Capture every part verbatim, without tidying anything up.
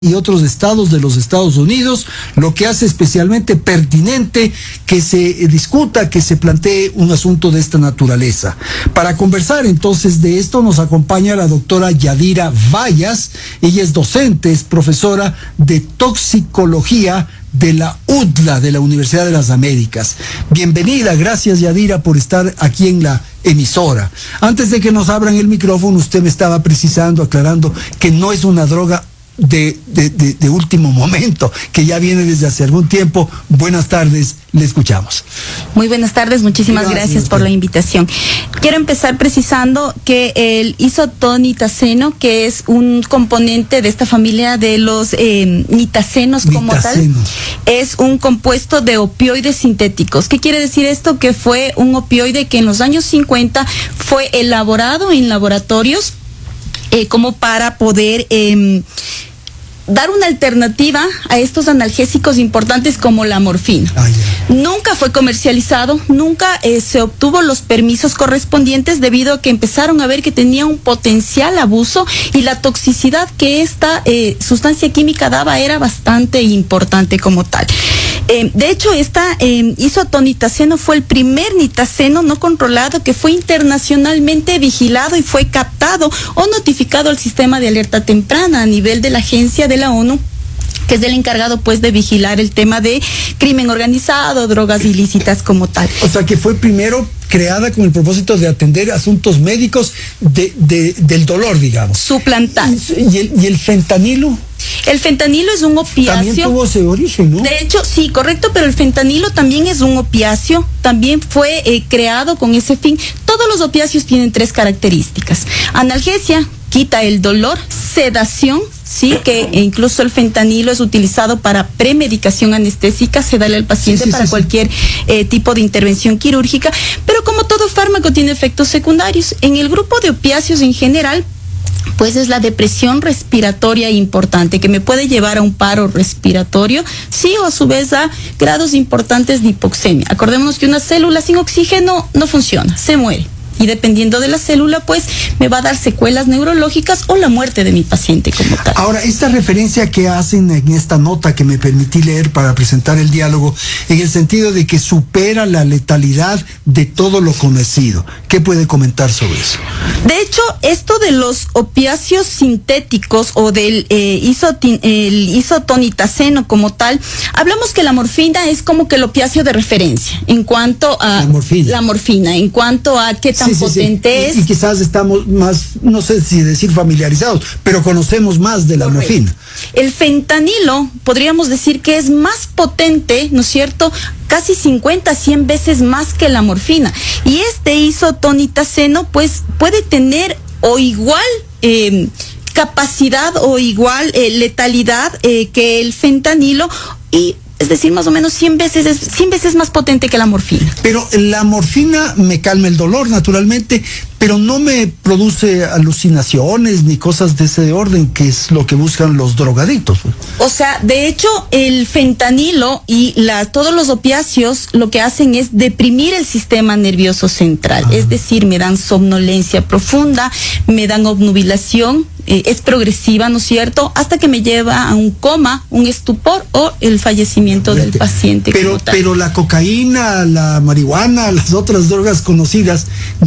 y otros estados de los Estados Unidos, lo que hace especialmente pertinente que se discuta, que se plantee un asunto de esta naturaleza. Para conversar entonces de esto nos acompaña la doctora Yadira Vallas. Ella es docente, es profesora de toxicología de la U D L A, de la Universidad de las Américas. Bienvenida, gracias Yadira por estar aquí en la emisora. Antes de que nos abran el micrófono, usted me estaba precisando, aclarando que no es una droga De, de, de, de último momento, que ya viene desde hace algún tiempo. Buenas tardes, le escuchamos. Muy buenas tardes, muchísimas gracias, gracias por la invitación. Quiero empezar precisando que el isotonitaceno, que es un componente de esta familia de los eh, nitacenos como Nitaceno. tal, es un compuesto de opioides sintéticos. ¿Qué quiere decir esto? Que fue un opioide que en los años cincuenta fue elaborado en laboratorios eh, como para poder Eh, dar una alternativa a estos analgésicos importantes como la morfina. Ah, yeah. Nunca fue comercializado, nunca eh, se obtuvo los permisos correspondientes debido a que empezaron a ver que tenía un potencial abuso y la toxicidad que esta eh, sustancia química daba era bastante importante como tal. Eh, de hecho, esta eh, isotonitaceno fue el primer nitaceno no controlado que fue internacionalmente vigilado y fue captado o notificado al sistema de alerta temprana a nivel de la agencia de la ONU, que es el encargado pues de vigilar el tema de crimen organizado, drogas ilícitas como tal. O sea que fue primero creada con el propósito de atender asuntos médicos de, de, del dolor, digamos. Suplantar. ¿Y el, y el fentanilo? El fentanilo es un opiáceo. También tuvo ese origen, ¿no? De hecho, sí, correcto, pero el fentanilo también es un opiáceo, también fue eh, creado con ese fin. Todos los opiáceos tienen tres características: analgesia, quita el dolor; sedación, sí, que incluso el fentanilo es utilizado para premedicación anestésica, se da al paciente sí, sí, para sí, cualquier eh, tipo de intervención quirúrgica, pero como todo fármaco tiene efectos secundarios. En el grupo de opiáceos en general, pues es la depresión respiratoria importante, que me puede llevar a un paro respiratorio, sí, o a su vez a grados importantes de hipoxemia. Acordémonos que una célula sin oxígeno no funciona, se muere. Y dependiendo de la célula, pues me va a dar secuelas neurológicas o la muerte de mi paciente como tal. Ahora, esta referencia que hacen en esta nota que me permití leer para presentar el diálogo, en el sentido de que supera la letalidad de todo lo conocido, ¿qué puede comentar sobre eso? De hecho, esto de los opiáceos sintéticos o del eh, isotin, el isotonitaceno como tal, hablamos que la morfina es como que el opiáceo de referencia en cuanto a la morfina, la morfina en cuanto a qué tan sí, sí, potente sí. es. Y, y quizás estamos más, no sé si decir familiarizados, pero conocemos más de la Correcto. morfina. El fentanilo, podríamos decir que es más potente, ¿no es cierto?, casi cincuenta, cien veces más que la morfina. Y este isotonitaceno, pues, puede tener o igual eh, capacidad o igual eh, letalidad eh, que el fentanilo, y es decir, más o menos cien veces, cien veces más potente que la morfina. Pero la morfina me calma el dolor, naturalmente, pero no me produce alucinaciones ni cosas de ese orden, que es lo que buscan los drogadictos. O sea, de hecho, el fentanilo y la, todos los opiáceos lo que hacen es deprimir el sistema nervioso central. Ah. Es decir, me dan somnolencia profunda, me dan obnubilación, eh, es progresiva, ¿no es cierto?, hasta que me lleva a un coma, un estupor o el fallecimiento del paciente. Pero, pero la cocaína, la marihuana, las otras drogas conocidas,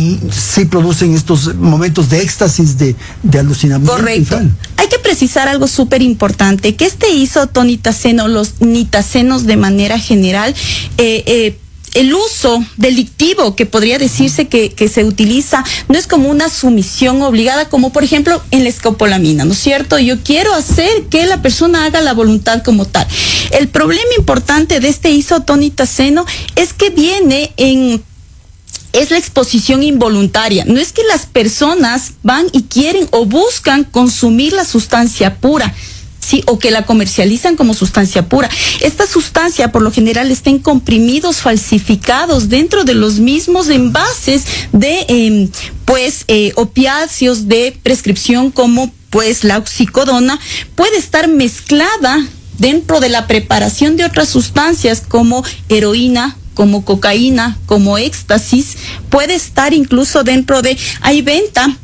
sí producen estos momentos de éxtasis, de, de alucinamiento. Correcto. Hay que precisar algo súper importante, que este isotonitaceno, los nitacenos de manera general, eh, eh, el uso delictivo que podría decirse que, que se utiliza no es como una sumisión obligada, como por ejemplo en la escopolamina, ¿no es cierto? Yo quiero hacer que la persona haga la voluntad como tal. El problema importante de este isotonitaceno es que viene en... es la exposición involuntaria. No es que las personas van y quieren o buscan consumir la sustancia pura, sí, o que la comercializan como sustancia pura. Esta sustancia, por lo general, está en comprimidos falsificados dentro de los mismos envases de, eh, pues, eh, opiáceos de prescripción, como, pues, la oxicodona. Puede estar mezclada dentro de la preparación de otras sustancias como heroína, como cocaína, como éxtasis. Puede estar incluso dentro de... Hay venta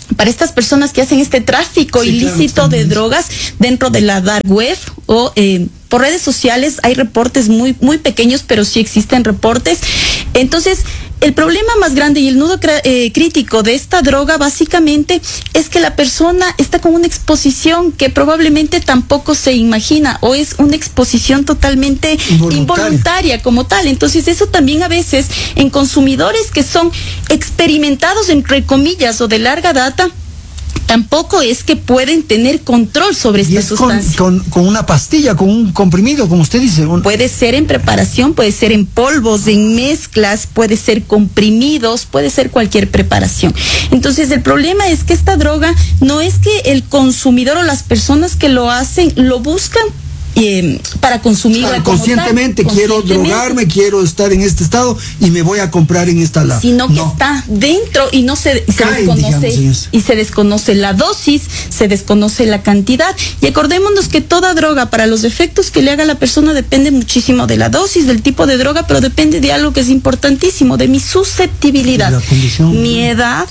para estas personas que hacen este tráfico Sí, ilícito claro, de drogas dentro de la dark web o eh, por redes sociales. Hay reportes muy, muy pequeños, pero sí existen reportes. Entonces, el problema más grande y el nudo eh, crítico de esta droga básicamente es que la persona está con una exposición que probablemente tampoco se imagina, o es una exposición totalmente Involuntaria. involuntaria como tal. Entonces eso también a veces en consumidores que son experimentados entre comillas o de larga data, tampoco es que pueden tener control sobre Y esta es con, sustancia. con, con una pastilla, con un comprimido, como usted dice. Un... Puede ser en preparación, puede ser en polvos, en mezclas, puede ser comprimidos, puede ser cualquier preparación. Entonces el problema es que esta droga no es que el consumidor o las personas que lo hacen lo buscan Eh, para consumirla Claro, como conscientemente tal, quiero conscientemente, drogarme, quiero estar en este estado y me voy a comprar en esta lab. sino que No. está dentro y no se, se Caen, desconoce digamos, en eso. y se desconoce la dosis, se desconoce la cantidad. Y acordémonos que toda droga, para los efectos que le haga a la persona, depende muchísimo de la dosis, del tipo de droga, pero depende de algo que es importantísimo, de mi susceptibilidad, De la condición. mi edad,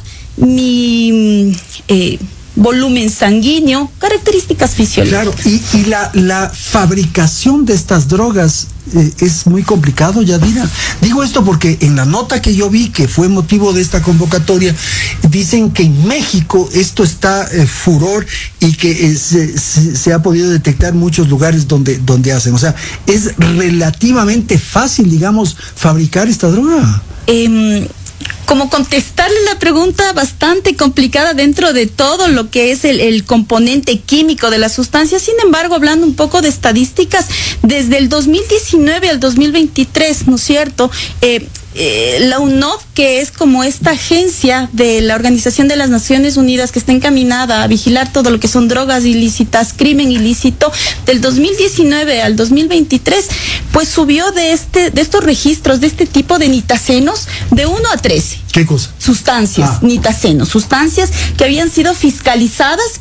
mi eh, volumen sanguíneo, características fisiológicas. Claro, y, y la, la fabricación de estas drogas eh, es muy complicado, Yadira. Digo esto porque en la nota que yo vi, que fue motivo de esta convocatoria, dicen que en México esto está eh, furor y que eh, se, se, se ha podido detectar muchos lugares donde, donde hacen. O sea, es relativamente fácil, digamos, fabricar esta droga. Eh, como contestarle la pregunta bastante complicada dentro de todo lo que es el, el componente químico de la sustancia. Sin embargo, hablando un poco de estadísticas, desde el dos mil diecinueve al dos mil veintitrés, ¿no es cierto? Eh, eh, la U N O D, que es como esta agencia de la Organización de las Naciones Unidas que está encaminada a vigilar todo lo que son drogas ilícitas, crimen ilícito, del dos mil diecinueve al dos mil veintitrés, pues subió de este, de estos registros, de este tipo de nitacenos, de uno a trece. ¿Qué cosa? Sustancias, Ah. nitacenos, sustancias que habían sido fiscalizadas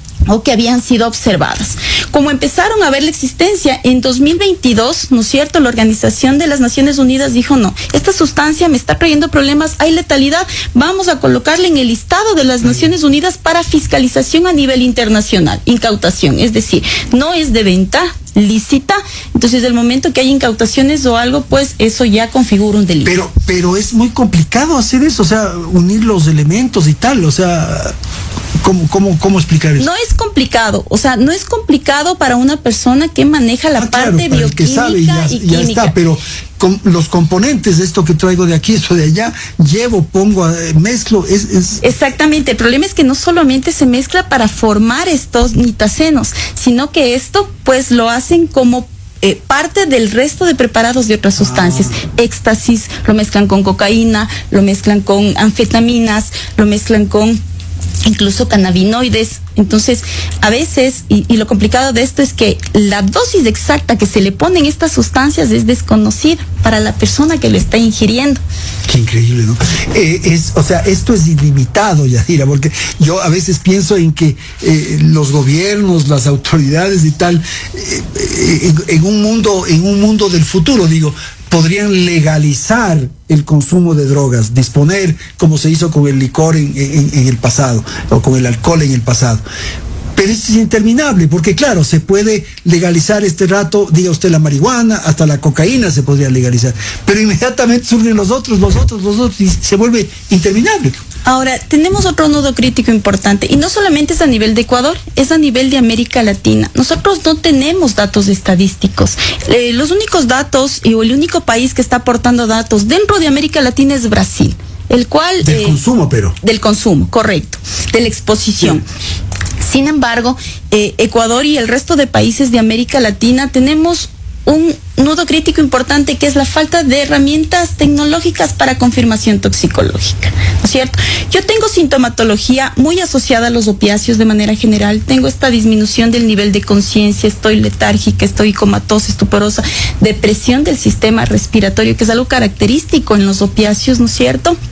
o que habían sido observadas. Como empezaron a ver la existencia en dos mil veintidós, ¿no es cierto? La Organización de las Naciones Unidas dijo, no, esta sustancia me está trayendo problemas, hay letalidad, vamos a colocarla en el listado de las Naciones Unidas para fiscalización a nivel internacional, incautación, es decir, no es de venta lícita. Entonces, del momento que hay incautaciones o algo, pues eso ya configura un delito. Pero, pero es muy complicado hacer eso, o sea, unir los elementos y tal, o sea, ¿cómo, cómo, cómo explicar eso? No es complicado, o sea, no es complicado para una persona que maneja la Ah, claro, parte para el que bioquímica sabe y ya, y ya química. está, pero con los componentes de esto que traigo de aquí, esto de allá, llevo, pongo, eh, mezclo, es, es... Exactamente, el problema es que no solamente se mezcla para formar estos nitacenos, sino que esto pues lo hacen como eh, parte del resto de preparados de otras sustancias. Ah. Éxtasis, lo mezclan con cocaína, lo mezclan con anfetaminas, lo mezclan con incluso cannabinoides. Entonces, a veces, y, y lo complicado de esto es que la dosis exacta que se le ponen estas sustancias es desconocida para la persona que lo está ingiriendo. Qué increíble, ¿no? Eh, es, o sea, esto es ilimitado, Yadira, porque yo a veces pienso en que eh, los gobiernos, las autoridades y tal, eh, eh, en, en un mundo, en un mundo del futuro, digo, podrían legalizar el consumo de drogas, disponer como se hizo con el licor en, en, en el pasado, o con el alcohol en el pasado. Pero es interminable, porque claro, se puede legalizar este rato, diga usted la marihuana, hasta la cocaína se podría legalizar, pero inmediatamente surgen los otros, los otros, los otros, y se vuelve interminable. Ahora, tenemos otro nudo crítico importante, y no solamente es a nivel de Ecuador, es a nivel de América Latina. Nosotros no tenemos datos estadísticos. Eh, los únicos datos, y el único país que está aportando datos dentro de América Latina es Brasil, el cual... Del eh, consumo, pero. Del consumo, correcto, de la exposición. Sí. Sin embargo, eh, Ecuador y el resto de países de América Latina tenemos un nudo crítico importante, que es la falta de herramientas tecnológicas para confirmación toxicológica, ¿no es cierto? Yo tengo sintomatología muy asociada a los opiáceos de manera general, tengo esta disminución del nivel de conciencia, estoy letárgica, estoy comatosa, estuporosa, depresión del sistema respiratorio, que es algo característico en los opiáceos, ¿no es cierto?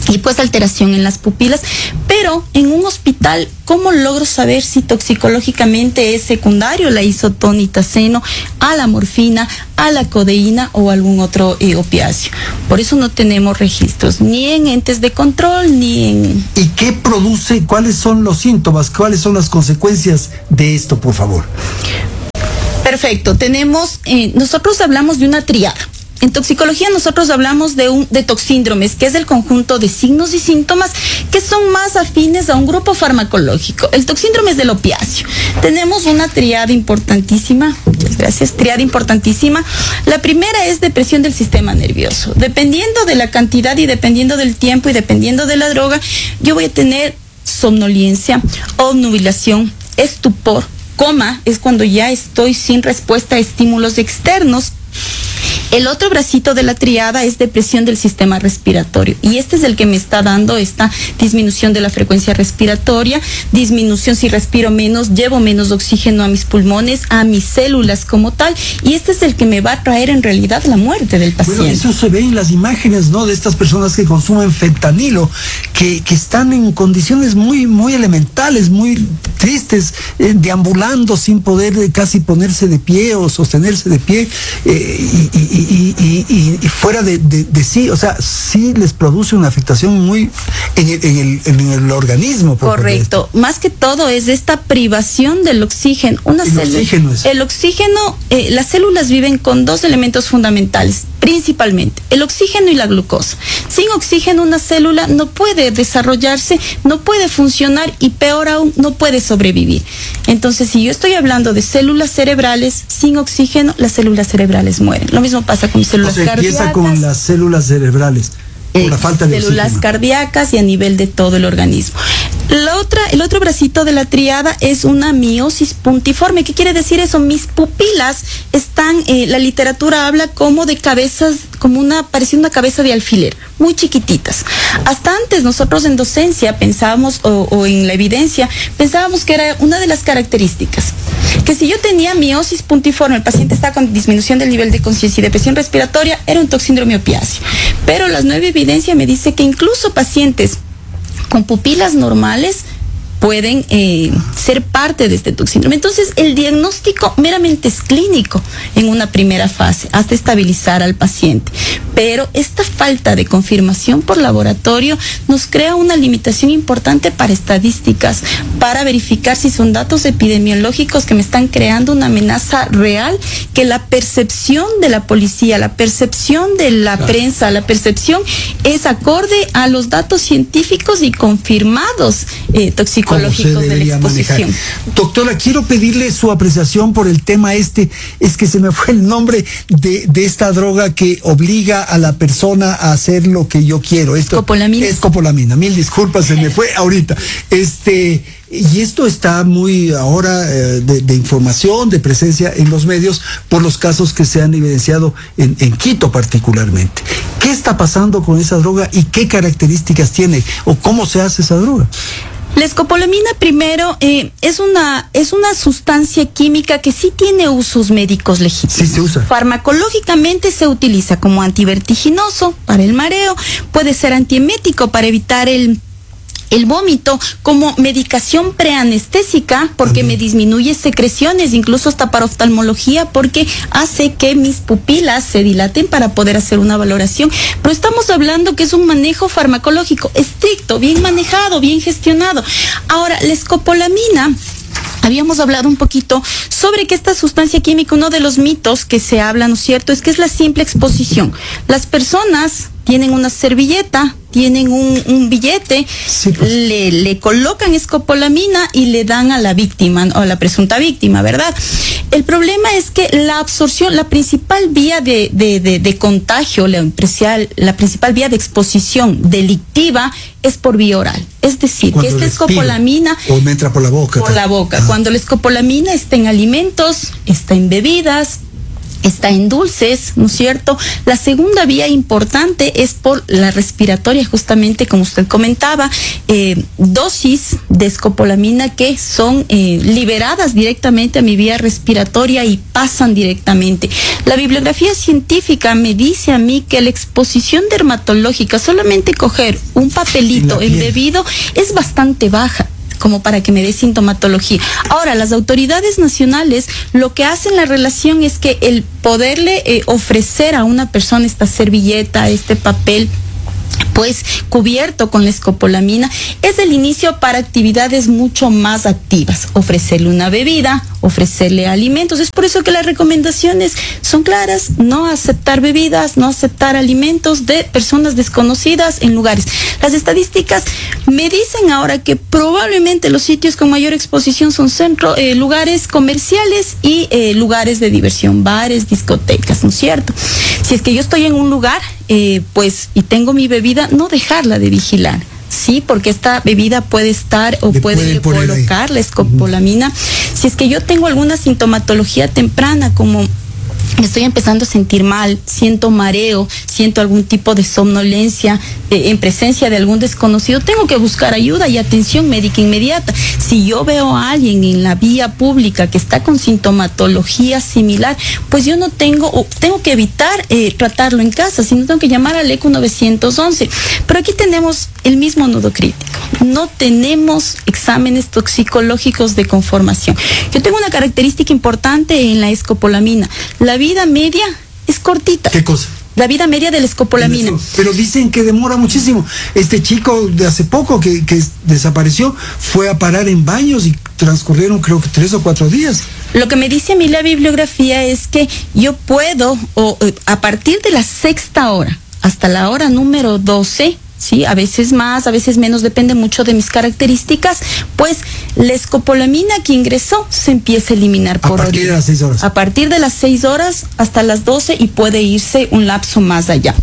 y pues alteración en las pupilas, pero en un hospital, ¿cómo logro saber si toxicológicamente es secundario la isotonitaceno a la morfina, a la codeína o algún otro eh, opiáceo? Por eso no tenemos registros, ni en entes de control, ni en... ¿Y qué produce? ¿Cuáles son los síntomas? ¿Cuáles son las consecuencias de esto, por favor? Perfecto, tenemos, eh, nosotros hablamos de una triada. En toxicología nosotros hablamos de un de toxíndromes, que es el conjunto de signos y síntomas que son más afines a un grupo farmacológico. El toxíndrome es del opiáceo. Tenemos una triada importantísima, muchas gracias, triada importantísima. La primera es depresión del sistema nervioso. Dependiendo de la cantidad y dependiendo del tiempo y dependiendo de la droga, yo voy a tener somnolencia, obnubilación, estupor, coma, es cuando ya estoy sin respuesta a estímulos externos. El otro bracito de la triada es depresión del sistema respiratorio, y este es el que me está dando esta disminución de la frecuencia respiratoria, disminución si respiro menos, llevo menos oxígeno a mis pulmones, a mis células como tal, y este es el que me va a traer en realidad la muerte del paciente. Bueno, eso se ve en las imágenes, ¿no?, de estas personas que consumen fentanilo, que, que están en condiciones muy, muy elementales, muy tristes, eh, deambulando sin poder eh, casi ponerse de pie o sostenerse de pie, eh, y, y Y, y, y, y fuera de, de, de sí, o sea, sí les produce una afectación muy en el, en el, en el organismo. Correcto, más que todo es esta privación del oxígeno. Una el oxígeno es. El oxígeno, eh, las células viven con dos elementos fundamentales, principalmente, el oxígeno y la glucosa. Sin oxígeno una célula no puede desarrollarse, no puede funcionar y peor aún, no puede sobrevivir. Entonces, si yo estoy hablando de células cerebrales, sin oxígeno, las células cerebrales mueren. Lo mismo pasa con células o sea, cardíacas. Empieza con las células cerebrales. Por la falta de células oxígeno. cardíacas y a nivel de todo el organismo. La otra, el otro bracito de la triada es una miosis puntiforme. ¿Qué quiere decir eso? Mis pupilas están, eh, la literatura habla como de cabezas, como una, parecía una cabeza de alfiler, muy chiquititas. Hasta antes nosotros en docencia pensábamos, o, o en la evidencia, pensábamos que era una de las características. Que si yo tenía miosis puntiforme, el paciente está con disminución del nivel de conciencia y depresión respiratoria, era un toxíndrome opiáceo. Pero la nueva evidencia me dice que incluso pacientes con pupilas normales pueden eh, ser parte de este toxíndrome. Entonces, el diagnóstico meramente es clínico en una primera fase, hasta estabilizar al paciente. Pero esta falta de confirmación por laboratorio nos crea una limitación importante para estadísticas, para verificar si son datos epidemiológicos que me están creando una amenaza real, que la percepción de la policía, la percepción de la claro. prensa, la percepción es acorde a los datos científicos y confirmados eh, toxicológicos. De la exposición. Manejar. Doctora, quiero pedirle su apreciación por el tema este, es que se me fue el nombre de, de esta droga que obliga a la persona a hacer lo que yo quiero. Esto, Escopolamina. Escopolamina, mil disculpas, se me fue ahorita. Este, y esto está muy ahora eh, de, de información, de presencia en los medios, por los casos que se han evidenciado en, en Quito particularmente. ¿Qué está pasando con esa droga y qué características tiene o cómo se hace esa droga? La escopolamina primero eh, es una es una sustancia química que sí tiene usos médicos legítimos. Sí se usa. Farmacológicamente se utiliza como antivertiginoso para el mareo, puede ser antiemético para evitar el el vómito, como medicación preanestésica porque me disminuye secreciones, incluso hasta para oftalmología porque hace que mis pupilas se dilaten para poder hacer una valoración. Pero estamos hablando que es un manejo farmacológico estricto, bien manejado, bien gestionado. Ahora, la escopolamina, habíamos hablado un poquito sobre que esta sustancia química, uno de los mitos que se habla, ¿no es cierto?, es que es la simple exposición. Las personas tienen una servilleta, tienen un, un billete, sí, pues. le, le colocan escopolamina y le dan a la víctima, o a la presunta víctima, ¿verdad? El problema es que la absorción, la principal vía de, de, de, de contagio, la, la principal vía de exposición delictiva es por vía oral. Es decir, cuando que esta escopolamina... O me entra por la boca. Por la boca. Ah. Cuando la escopolamina está en alimentos, está en bebidas, está en dulces, ¿no es cierto? La segunda vía importante es por la respiratoria, justamente como usted comentaba, eh, dosis de escopolamina que son eh, liberadas directamente a mi vía respiratoria y pasan directamente. La bibliografía científica me dice a mí que la exposición dermatológica, solamente coger un papelito embebido, es bastante baja como para que me dé sintomatología. Ahora, las autoridades nacionales lo que hacen la relación es que el poderle eh, ofrecer a una persona esta servilleta, este papel, pues cubierto con la escopolamina, es el inicio para actividades mucho más activas, ofrecerle una bebida, ofrecerle alimentos. Es por eso que las recomendaciones son claras: no aceptar bebidas, no aceptar alimentos de personas desconocidas en lugares. Las estadísticas me dicen ahora que probablemente los sitios con mayor exposición son centro, eh, lugares comerciales y eh, lugares de diversión, bares, discotecas, ¿no es cierto? Si es que yo estoy en un lugar, eh, pues, y tengo mi bebida, no dejarla de vigilar. Sí, porque esta bebida puede estar o Le puede colocar la escopolamina. Uh-huh. Si es que yo tengo alguna sintomatología temprana, como me estoy empezando a sentir mal, siento mareo, siento algún tipo de somnolencia eh, en presencia de algún desconocido, tengo que buscar ayuda y atención médica inmediata. Si yo veo a alguien en la vía pública que está con sintomatología similar, pues yo no tengo, o tengo que evitar eh, tratarlo en casa, sino tengo que llamar al ECO nueve once. Pero aquí tenemos el mismo nudo crítico. No tenemos exámenes toxicológicos de conformación. Yo tengo una característica importante en la escopolamina. La vida media es cortita. ¿Qué cosa? La vida media de la escopolamina. Pero dicen que demora muchísimo. Este chico de hace poco que, que desapareció fue a parar en baños y transcurrieron creo que tres o cuatro días. Lo que me dice a mí la bibliografía es que yo puedo, o a partir de la sexta hora hasta la hora número doce, sí, a veces más, a veces menos, depende mucho de mis características, pues la escopolamina que ingresó se empieza a eliminar por orina. A partir de las seis horas. A partir de las seis horas hasta las doce, y puede irse un lapso más allá.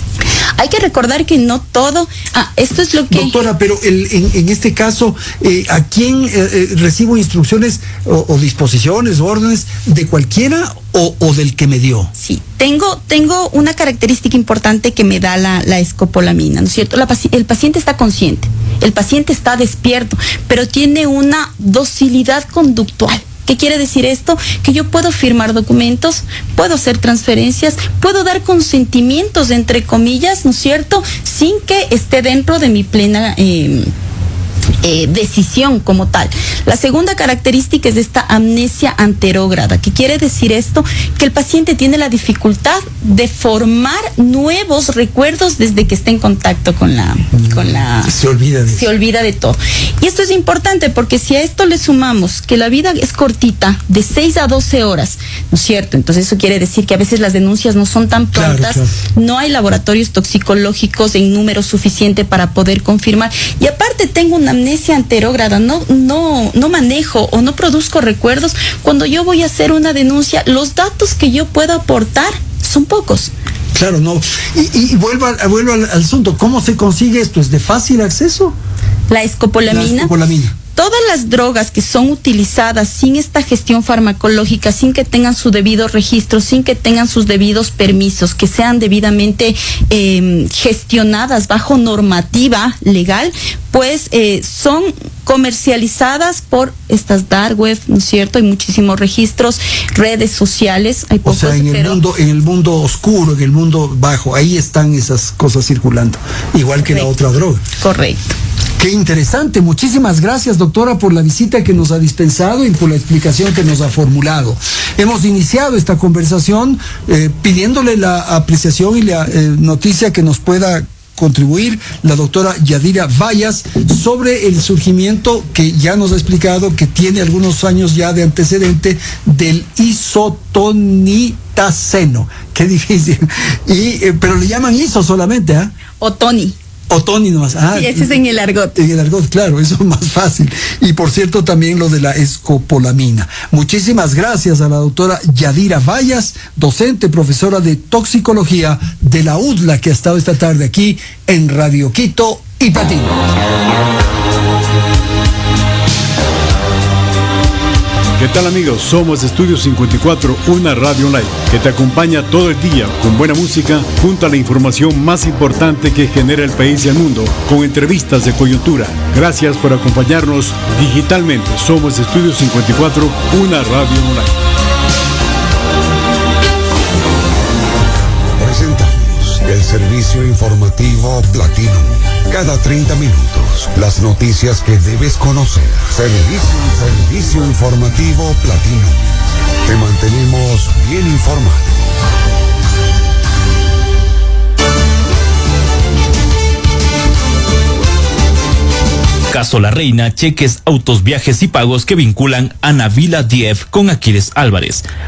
Hay que recordar que no todo, ah, esto es lo que... Doctora, pero el, en, en este caso, eh, ¿a quién eh, eh, recibo instrucciones o, o disposiciones, órdenes de cualquiera o, o del que me dio? Sí, tengo, tengo una característica importante que me da la, la escopolamina, ¿no es cierto? La, el paciente está consciente, el paciente está despierto, pero tiene una docilidad conductual. ¿Qué quiere decir esto? Que yo puedo firmar documentos, puedo hacer transferencias, puedo dar consentimientos, entre comillas, ¿no es cierto?, sin que esté dentro de mi plena eh, eh, decisión como tal. La segunda característica es esta amnesia anterógrada. ¿Qué quiere decir esto? Que el paciente tiene la dificultad de formar nuevos recuerdos desde que está en contacto con la... Con la se olvida de se eso. olvida de todo. Y esto es importante porque si a esto le sumamos que la vida es cortita, de seis a doce horas, ¿no es cierto? Entonces eso quiere decir que a veces las denuncias no son tan prontas, claro, claro. No hay laboratorios toxicológicos en número suficiente para poder confirmar. Y aparte tengo una amnesia anterógrada, no, no, no manejo o no produzco recuerdos. Cuando yo voy a hacer una denuncia, los datos que yo puedo aportar son pocos. Claro, no. Y, y vuelvo, al, vuelvo al, al asunto. ¿Cómo se consigue esto? ¿Es de fácil acceso? La escopolamina. La escopolamina. Todas las drogas que son utilizadas sin esta gestión farmacológica, sin que tengan su debido registro, sin que tengan sus debidos permisos, que sean debidamente eh, gestionadas bajo normativa legal, pues eh, son comercializadas por estas dark web, ¿no es cierto? Hay muchísimos registros, redes sociales, hay pocos, o sea, en el pero... mundo, en el mundo oscuro, en el mundo bajo, ahí están esas cosas circulando, igual Correcto. Que la otra droga. Correcto. Qué interesante. Muchísimas gracias, doctora, por la visita que nos ha dispensado y por la explicación que nos ha formulado. Hemos iniciado esta conversación eh, pidiéndole la apreciación y la eh, noticia que nos pueda contribuir la doctora Yadira Vallas sobre el surgimiento que ya nos ha explicado que tiene algunos años ya de antecedente del isotonitaceno. Qué difícil. Y, eh, pero le llaman iso solamente, ¿ah? ¿eh? O Tony. O Tony nomás. Ah, sí, ese es en el argot. En el argot, claro, eso es más fácil. Y por cierto, también lo de la escopolamina. Muchísimas gracias a la doctora Yadira Vallas, docente, profesora de toxicología de la U D L A, que ha estado esta tarde aquí en Radio Quito y Platino. Que ¿Qué tal, amigos? Somos Estudio cincuenta y cuatro, una radio online que te acompaña todo el día con buena música junto a la información más importante que genera el país y el mundo, con entrevistas de coyuntura. Gracias por acompañarnos digitalmente. Somos Estudio cincuenta y cuatro, una radio online. Presentamos el servicio informativo Platinum. Cada treinta minutos, las noticias que debes conocer. Servicio, servicio informativo Platinum. Te mantenemos bien informado. Caso La Reina, cheques, autos, viajes y pagos que vinculan a Nabila Dief con Aquiles Álvarez.